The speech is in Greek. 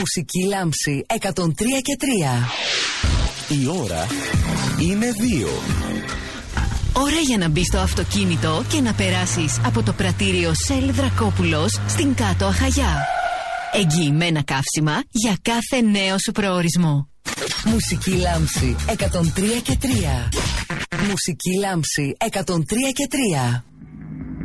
Μουσική λάμψη 103 και 3. Η ώρα είναι 2. Ώρα για να μπεις στο αυτοκίνητο και να περάσεις από το πρατήριο Σέλ Δρακόπουλος στην Κάτω Αχαγιά. Εγγυημένα καύσιμα για κάθε νέο σου προορισμό. Μουσική λάμψη 103 και 3. Μουσική λάμψη 103 και 3.